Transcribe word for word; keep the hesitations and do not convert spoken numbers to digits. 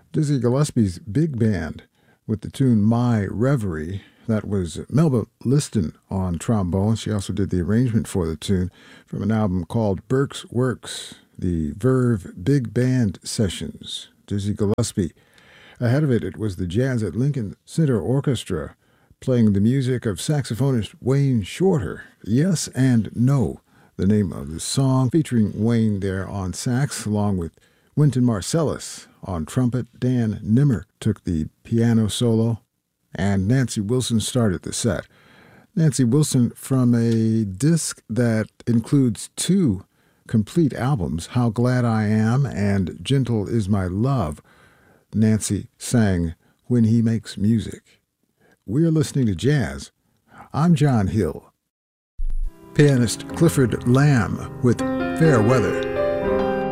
Dizzy Gillespie's big band with the tune My Reverie. That was Melba Liston on trombone. She also did the arrangement for the tune from an album called Burke's Works, the Verve Big Band Sessions. Dizzy Gillespie. Ahead of it, it was the Jazz at Lincoln Center Orchestra, playing the music of saxophonist Wayne Shorter. Yes and No, the name of the song, featuring Wayne there on sax, along with Wynton Marsalis on trumpet. Dan Nimmer took the piano solo, and Nancy Wilson started the set. Nancy Wilson from a disc that includes two complete albums, How Glad I Am and Gentle Is My Love. Nancy sang When He Makes Music. We're listening to jazz. I'm John Hill. Pianist Clifford Lamb with Fair Weather.